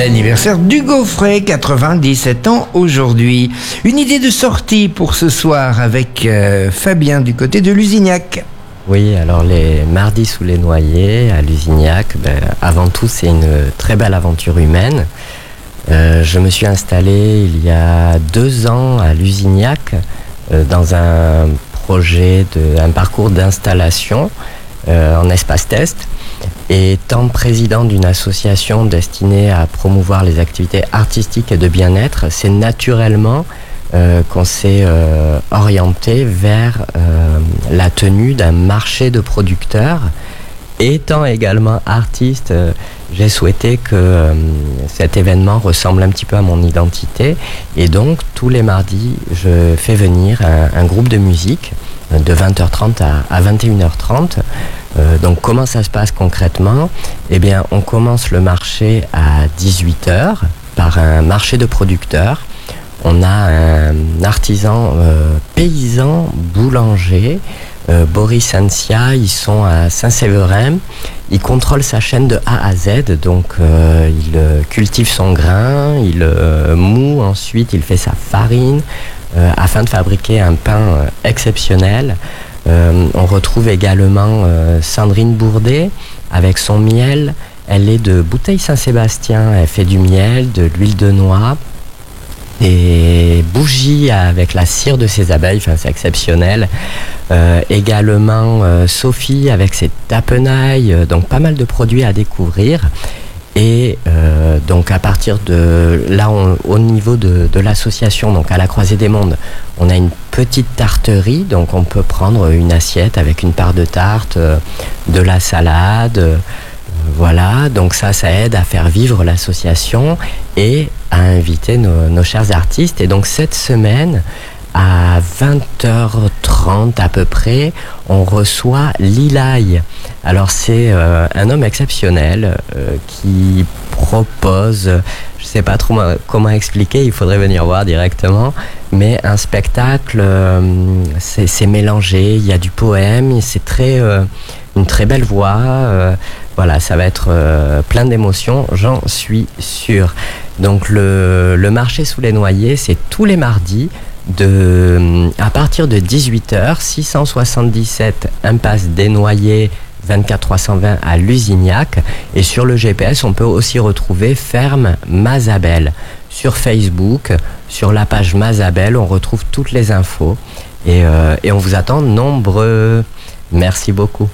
l'anniversaire d'Hugo Frey, 97 ans aujourd'hui. Une idée de sortie pour ce soir avec Fabien du côté de Lusignac. Oui, alors les mardis sous les noyers à Lusignac, avant tout c'est une très belle aventure humaine. Je me suis installé il y a 2 ans à Lusignac dans un projet, un parcours d'installation en espace test. Et étant président d'une association destinée à promouvoir les activités artistiques et de bien-être, c'est naturellement qu'on s'est orienté vers la tenue d'un marché de producteurs. Étant également artiste, j'ai souhaité que cet événement ressemble un petit peu à mon identité. Et donc, tous les mardis, je fais venir un groupe de musique de 20h30 à 21h30. Donc, comment ça se passe concrètement ? Eh bien, on commence le marché à 18h par un marché de producteurs. On a un artisan paysan boulanger, Boris Ansia, ils sont à Saint-Séverin. Il contrôle sa chaîne de A à Z, donc il cultive son grain, il moud, ensuite il fait sa farine afin de fabriquer un pain exceptionnel. On retrouve également Sandrine Bourdet avec son miel. Elle est de Bouteille Saint-Sébastien, elle fait du miel, de l'huile de noix, des bougies avec la cire de ses abeilles, enfin c'est exceptionnel. Également Sophie avec ses tapenailles, donc pas mal de produits à découvrir. Et donc à partir de là, au niveau de l'association, donc à la Croisée des Mondes, on a une petite tarterie, donc on peut prendre une assiette avec une part de tarte, de la salade. Voilà, donc ça aide à faire vivre l'association et à inviter nos chers artistes. Et donc cette semaine, à 20h30 à peu près, on reçoit Lilaï. Alors c'est un homme exceptionnel qui propose, je ne sais pas trop comment expliquer, il faudrait venir voir directement, mais un spectacle, c'est mélangé, il y a du poème, c'est une très belle voix. Voilà, ça va être plein d'émotions, j'en suis sûr. Donc le marché sous les noyers, c'est tous les mardis à partir de 18h, 677 impasse des Noyers, 24 320 à Lusignac. Et sur le GPS, on peut aussi retrouver Ferme Mazabel. Sur Facebook, sur la page Mazabel, on retrouve toutes les infos. Et on vous attend nombreux. Merci beaucoup.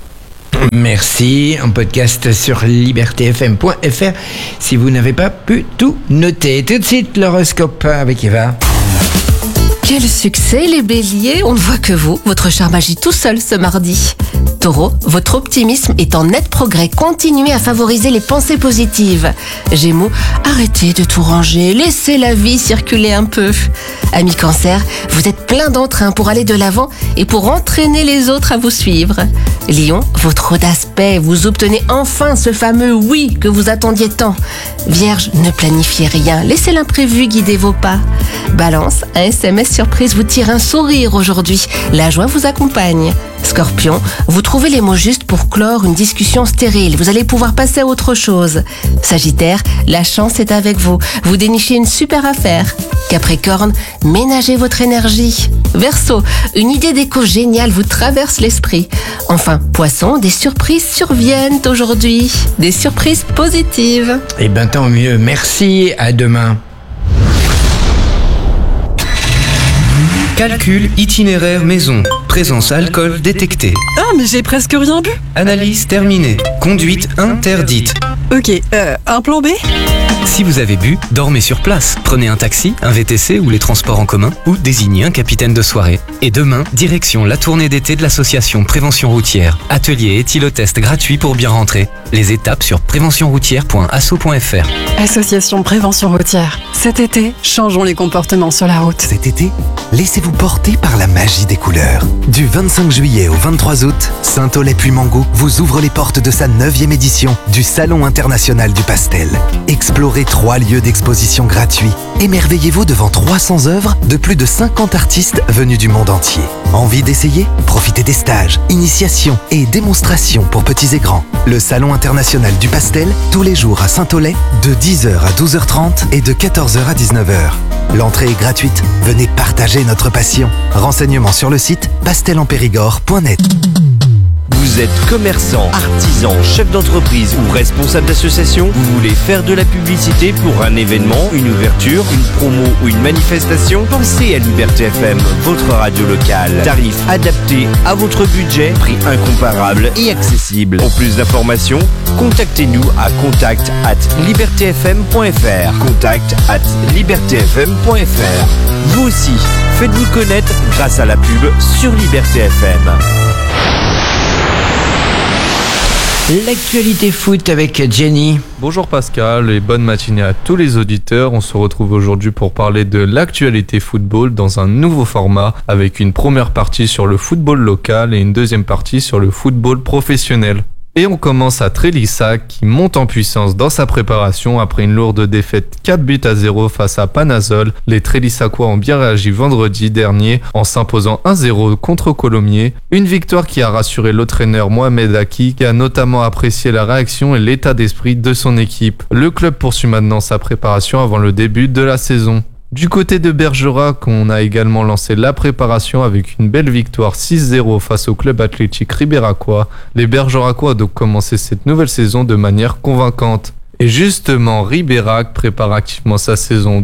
Merci, en podcast sur libertéfm.fr si vous n'avez pas pu tout noter. Tout de suite, l'horoscope avec Eva. Quel succès les béliers, on ne voit que vous, votre charme agit tout seul ce mardi. Taureau, votre optimisme est en net progrès, continuez à favoriser les pensées positives. Gémeaux, arrêtez de tout ranger, laissez la vie circuler un peu. Amis Cancer, vous êtes plein d'entrain pour aller de l'avant et pour entraîner les autres à vous suivre. Lion, votre audace paie, vous obtenez enfin ce fameux oui que vous attendiez tant. Vierge, ne planifiez rien, laissez l'imprévu guider vos pas. Balance, un SMS surprise vous tire un sourire aujourd'hui, la joie vous accompagne. Scorpion, vous trouvez les mots justes pour clore une discussion stérile, vous allez pouvoir passer à autre chose. Sagittaire, la chance est avec vous, vous dénichez une super affaire. Capricorne, ménagez votre énergie. Verseau, une idée d'écho géniale vous traverse l'esprit. Enfin, Poisson, des surprises surviennent aujourd'hui, des surprises positives. Eh ben tant mieux, merci, à demain. Calcul itinéraire maison. Présence alcool détectée. Ah, mais j'ai presque rien bu. Analyse terminée. Conduite interdite. Ok, un plan B ? Si vous avez bu, dormez sur place. Prenez un taxi, un VTC ou les transports en commun ou désignez un capitaine de soirée. Et demain, direction la tournée d'été de l'association Prévention Routière. Atelier éthylotest gratuit pour bien rentrer. Les étapes sur préventionroutière.asso.fr. Association Prévention Routière. Cet été, changeons les comportements sur la route. Cet été, laissez-vous porter par la magie des couleurs. Du 25 juillet au 23 août, Saint-Aulay-Puymango vous ouvre les portes de sa 9e édition du Salon international du pastel. Explorez Explorez 3 lieux d'exposition gratuits. Émerveillez-vous devant 300 œuvres de plus de 50 artistes venus du monde entier. Envie d'essayer ? Profitez des stages, initiations et démonstrations pour petits et grands. Le Salon international du pastel, tous les jours à Saint-Aulay, de 10h à 12h30 et de 14h à 19h. L'entrée est gratuite. Venez partager notre passion. Renseignements sur le site pastelenpérigord.net. Vous êtes commerçant, artisan, chef d'entreprise ou responsable d'association? Vous voulez faire de la publicité pour un événement, une ouverture, une promo ou une manifestation? Pensez à Liberté FM, votre radio locale. Tarif adapté à votre budget, prix incomparable et accessible. Pour plus d'informations, contactez-nous à contact@libertfm.fr. contact@libertfm.fr. Vous aussi, faites-vous connaître grâce à la pub sur Liberté FM. L'actualité foot avec Jenny. Bonjour Pascal et bonne matinée à tous les auditeurs. On se retrouve aujourd'hui pour parler de l'actualité football dans un nouveau format avec une première partie sur le football local et une deuxième partie sur le football professionnel. Et on commence à Trélissac qui monte en puissance dans sa préparation après une lourde défaite 4-0 face à Panazol. Les Trélissacois ont bien réagi vendredi dernier en s'imposant 1-0 contre Colomiers. Une victoire qui a rassuré l'entraîneur Mohamed Aki qui a notamment apprécié la réaction et l'état d'esprit de son équipe. Le club poursuit maintenant sa préparation avant le début de la saison. Du côté de Bergerac, on a également lancé la préparation avec une belle victoire 6-0 face au club athlétique ribéracois. Les Bergeracois ont donc commencé cette nouvelle saison de manière convaincante. Et justement, Ribérac prépare activement sa saison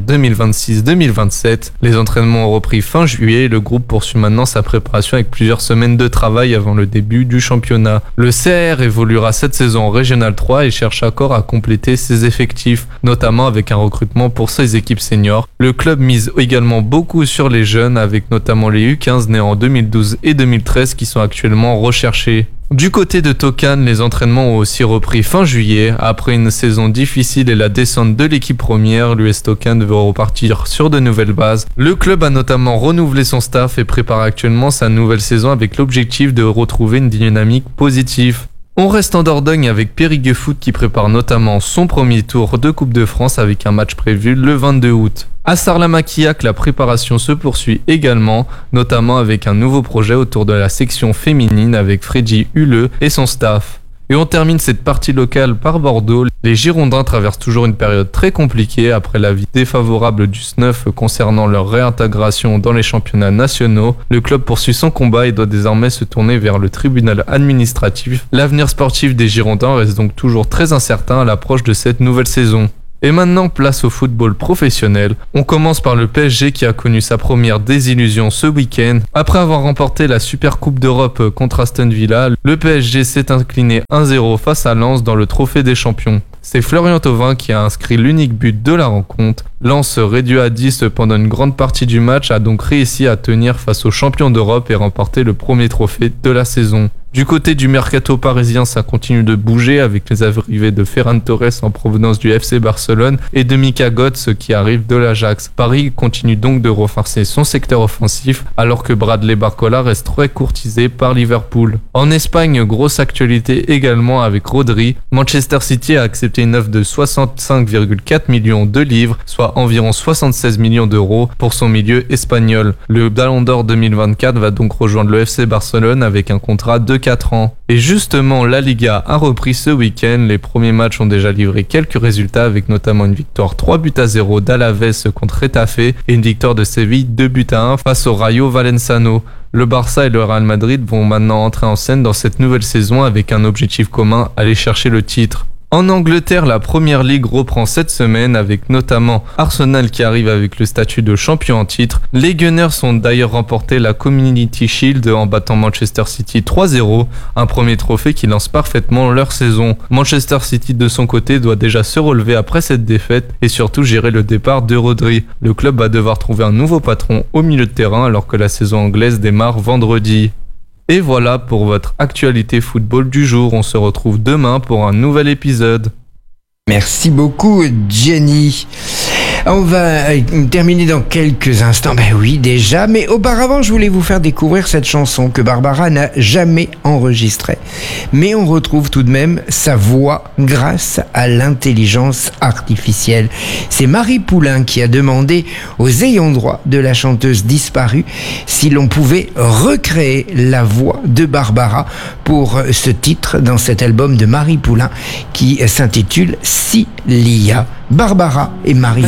2026-2027. Les entraînements ont repris fin juillet et le groupe poursuit maintenant sa préparation avec plusieurs semaines de travail avant le début du championnat. Le CR évoluera cette saison en Régional 3 et cherche encore à compléter ses effectifs, notamment avec un recrutement pour ses équipes seniors. Le club mise également beaucoup sur les jeunes avec notamment les U15 nés en 2012 et 2013 qui sont actuellement recherchés. Du côté de Tokane, les entraînements ont aussi repris fin juillet. Après une saison difficile et la descente de l'équipe première, l'US Tokane veut repartir sur de nouvelles bases. Le club a notamment renouvelé son staff et prépare actuellement sa nouvelle saison avec l'objectif de retrouver une dynamique positive. On reste en Dordogne avec Périgueux Foot qui prépare notamment son premier tour de Coupe de France avec un match prévu le 22 août. À Sarlat-Maquillac, la préparation se poursuit également, notamment avec un nouveau projet autour de la section féminine avec Freddy Huleux et son staff. Et on termine cette partie locale par Bordeaux. Les Girondins traversent toujours une période très compliquée après l'avis défavorable du SNEF concernant leur réintégration dans les championnats nationaux. Le club poursuit son combat et doit désormais se tourner vers le tribunal administratif. L'avenir sportif des Girondins reste donc toujours très incertain à l'approche de cette nouvelle saison. Et maintenant, place au football professionnel. On commence par le PSG qui a connu sa première désillusion ce week-end. Après avoir remporté la Super Coupe d'Europe contre Aston Villa, le PSG s'est incliné 1-0 face à Lens dans le Trophée des Champions. C'est Florian Thauvin qui a inscrit l'unique but de la rencontre. Lens, réduit à 10 pendant une grande partie du match, a donc réussi à tenir face aux champions d'Europe et remporter le premier trophée de la saison. Du côté du mercato parisien, ça continue de bouger avec les arrivées de Ferran Torres en provenance du FC Barcelone et de Mika Götze qui arrive de l'Ajax. Paris continue donc de renforcer son secteur offensif alors que Bradley Barcola reste très courtisé par Liverpool. En Espagne, grosse actualité également avec Rodri. Manchester City a accepté une offre de 65,4 millions de livres, soit environ 76 millions d'euros pour son milieu espagnol. Le Ballon d'Or 2024 va donc rejoindre le FC Barcelone avec un contrat de 4 ans. Et justement, la Liga a repris ce week-end. Les premiers matchs ont déjà livré quelques résultats avec notamment une victoire 3-0 d'Alaves contre Retafe et une victoire de Séville 2-1 face au Rayo Vallecano. Le Barça et le Real Madrid vont maintenant entrer en scène dans cette nouvelle saison avec un objectif commun, aller chercher le titre. En Angleterre, la Premier League reprend cette semaine avec notamment Arsenal qui arrive avec le statut de champion en titre. Les Gunners ont d'ailleurs remporté la Community Shield en battant Manchester City 3-0, un premier trophée qui lance parfaitement leur saison. Manchester City de son côté doit déjà se relever après cette défaite et surtout gérer le départ de Rodri. Le club va devoir trouver un nouveau patron au milieu de terrain alors que la saison anglaise démarre vendredi. Et voilà pour votre actualité football du jour. On se retrouve demain pour un nouvel épisode. Merci beaucoup, Jenny. On va terminer dans quelques instants. Ben oui, déjà. Mais auparavant, je voulais vous faire découvrir cette chanson que Barbara n'a jamais enregistrée. Mais on retrouve tout de même sa voix grâce à l'intelligence artificielle. C'est Marie Poulain qui a demandé aux ayants droit de la chanteuse disparue si l'on pouvait recréer la voix de Barbara pour ce titre dans cet album de Marie Poulain qui s'intitule Cilia. Barbara et Marie